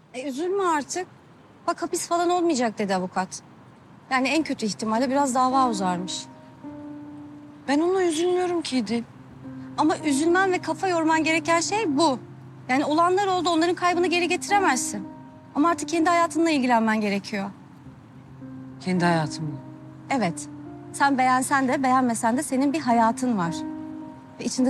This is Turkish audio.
Üzülme artık. Bak hapis falan olmayacak dedi avukat. Yani en kötü ihtimalle biraz dava uzarmış. Ben ona üzülmüyorum ki İdil. Ama üzülmen ve kafa yorman gereken şey bu. Yani olanlar oldu, onların kaybını geri getiremezsin. Ama artık kendi hayatınla ilgilenmen gerekiyor. Kendi hayatımla. Evet, sen beğensen de beğenmesen de senin bir hayatın var. Ve içinde